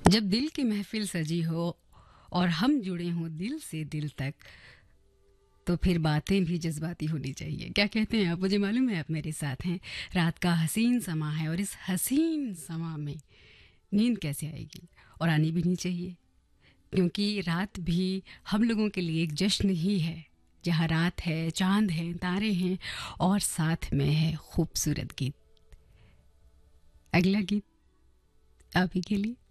जब दिल की महफिल सजी हो और हम जुड़े हों दिल से दिल तक, तो फिर बातें भी जज्बाती होनी चाहिए। क्या कहते हैं आप? मुझे मालूम है आप मेरे साथ हैं। रात का हसीन समा है और इस हसीन समा में नींद कैसे आएगी? और आनी भी नहीं चाहिए, क्योंकि रात भी हम लोगों के लिए एक जश्न ही है, जहाँ रात है, चांद है, तारे हैं और साथ में है खूबसूरत गीत। अगला गीत आप ही के लिए।